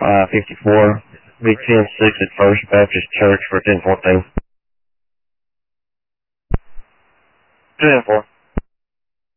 54, Big 10-6 at First Baptist Church for 1014. 2-4.